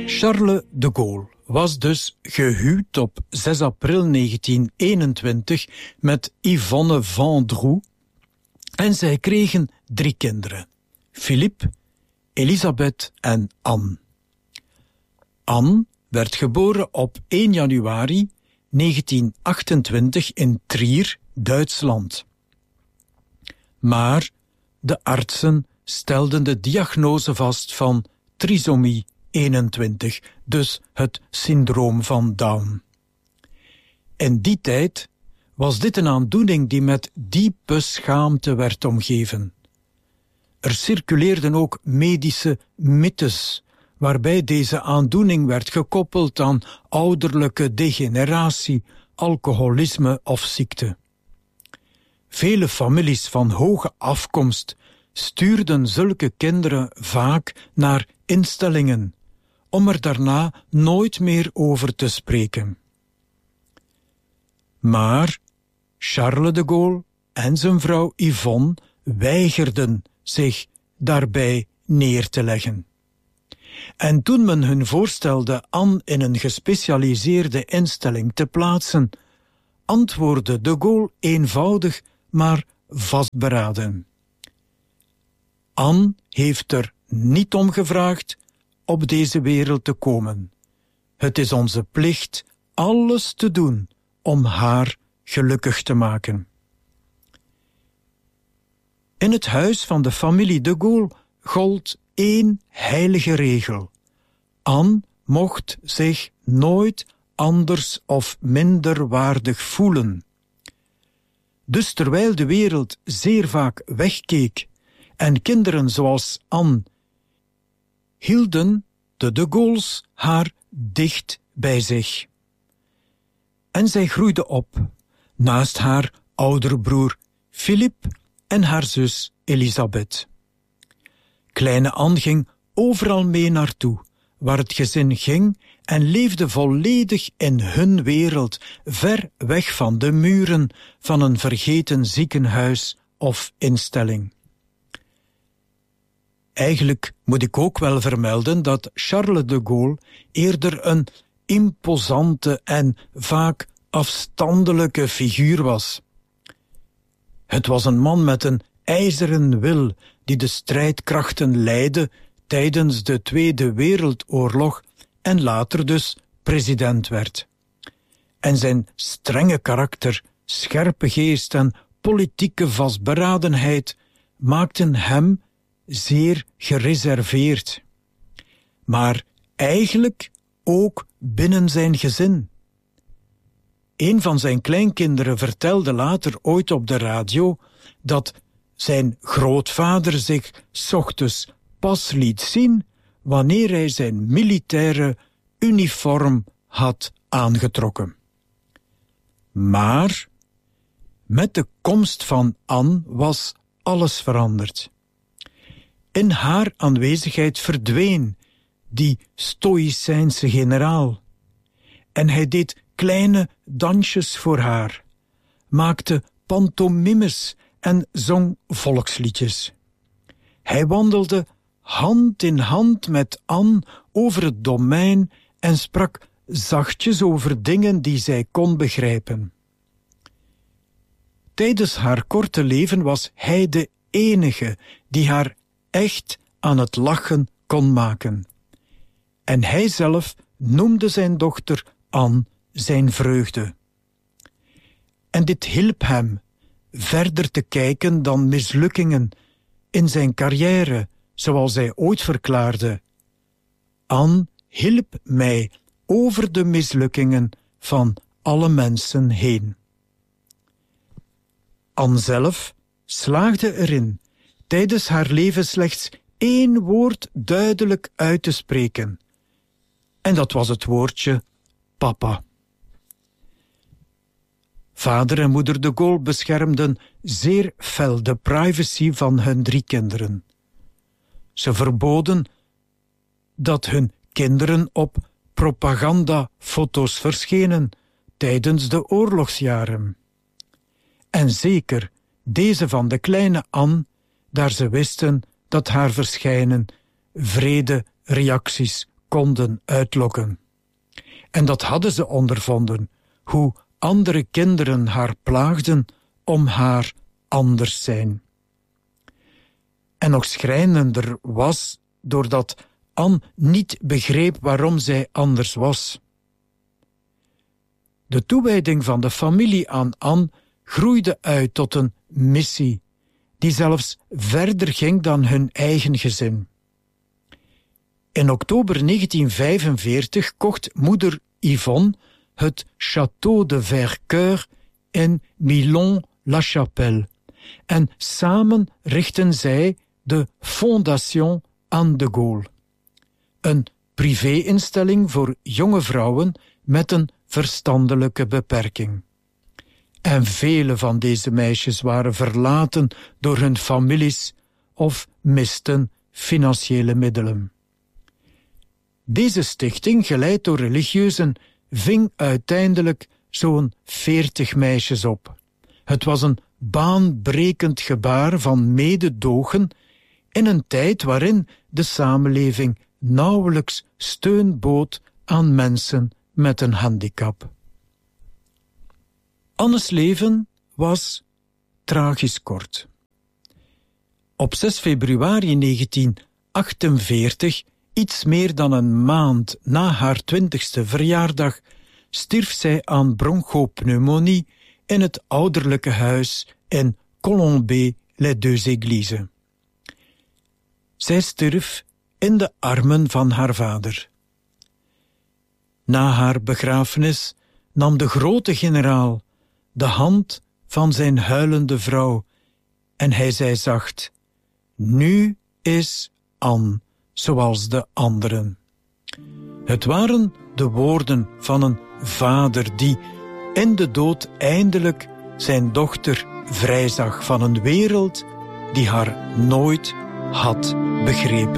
Charles de Gaulle was dus gehuwd op 6 april 1921 met Yvonne Vendroux en zij kregen 3 kinderen: Philippe, Elisabeth en Anne. Anne werd geboren op 1 januari 1928 in Trier, Duitsland. Maar de artsen stelden de diagnose vast van trisomie 21, dus het syndroom van Down. In die tijd was dit een aandoening die met diepe schaamte werd omgeven. Er circuleerden ook medische mythes, waarbij deze aandoening werd gekoppeld aan ouderlijke degeneratie, alcoholisme of ziekte. Vele families van hoge afkomst stuurden zulke kinderen vaak naar instellingen, om er daarna nooit meer over te spreken. Maar Charles de Gaulle en zijn vrouw Yvonne weigerden zich daarbij neer te leggen. En toen men hun voorstelde Anne in een gespecialiseerde instelling te plaatsen, antwoordde de Gaulle eenvoudig maar vastberaden: Anne heeft er niet om gevraagd op deze wereld te komen. Het is onze plicht alles te doen om haar gelukkig te maken. In het huis van de familie de Gaulle gold 1 heilige regel: Anne mocht zich nooit anders of minder waardig voelen. Dus terwijl de wereld zeer vaak wegkeek en kinderen zoals Anne hielden de Gaulles haar dicht bij zich. En zij groeide op, naast haar oudere broer Philippe en haar zus Elisabeth. Kleine Anne ging overal mee naartoe, waar het gezin ging, en leefde volledig in hun wereld, ver weg van de muren van een vergeten ziekenhuis of instelling. Eigenlijk moet ik ook wel vermelden dat Charles de Gaulle eerder een imposante en vaak afstandelijke figuur was. Het was een man met een ijzeren wil die de strijdkrachten leidde tijdens de Tweede Wereldoorlog en later dus president werd. En zijn strenge karakter, scherpe geest en politieke vastberadenheid maakten hem zeer gereserveerd. Maar eigenlijk ook binnen zijn gezin. Een van zijn kleinkinderen vertelde later ooit op de radio dat zijn grootvader zich 's ochtends pas liet zien wanneer hij zijn militaire uniform had aangetrokken. Maar met de komst van Anne was alles veranderd. In haar aanwezigheid verdween die stoïcijnse generaal. En hij deed kleine dansjes voor haar, maakte pantomimes en zong volksliedjes. Hij wandelde hand in hand met Anne over het domein en sprak zachtjes over dingen die zij kon begrijpen. Tijdens haar korte leven was hij de enige die haar echt aan het lachen kon maken. En hij zelf noemde zijn dochter Anne zijn vreugde. En dit hielp hem verder te kijken dan mislukkingen in zijn carrière, zoals hij ooit verklaarde: Anne hielp mij over de mislukkingen van alle mensen heen. Anne zelf slaagde erin tijdens haar leven slechts 1 woord duidelijk uit te spreken. En dat was het woordje papa. Vader en moeder de Gaulle beschermden zeer fel de privacy van hun 3 kinderen. Ze verboden dat hun kinderen op propagandafoto's verschenen tijdens de oorlogsjaren. En zeker deze van de kleine Anne, daar ze wisten dat haar verschijnen wrede reacties konden uitlokken. En dat hadden ze ondervonden, hoe andere kinderen haar plaagden om haar anders zijn. En nog schrijnender was doordat Anne niet begreep waarom zij anders was. De toewijding van de familie aan Anne groeide uit tot een missie, die zelfs verder ging dan hun eigen gezin. In oktober 1945 kocht moeder Yvonne het Château de Vercœur in Milon-la-Chapelle en samen richtten zij de Fondation Anne de Gaulle, een privé-instelling voor jonge vrouwen met een verstandelijke beperking. En vele van deze meisjes waren verlaten door hun families of misten financiële middelen. Deze stichting, geleid door religieuzen, ving uiteindelijk zo'n 40 meisjes op. Het was een baanbrekend gebaar van mededogen in een tijd waarin de samenleving nauwelijks steun bood aan mensen met een handicap. Annes leven was tragisch kort. Op 6 februari 1948, iets meer dan een maand na haar 20e verjaardag, stierf zij aan bronchopneumonie in het ouderlijke huis in Colombey-les-Deux-Églises. Zij stierf in de armen van haar vader. Na haar begrafenis nam de grote generaal de hand van zijn huilende vrouw en hij zei zacht: "Nu is Anne zoals de anderen." Het waren de woorden van een vader die in de dood eindelijk zijn dochter vrijzag van een wereld die haar nooit had begrepen.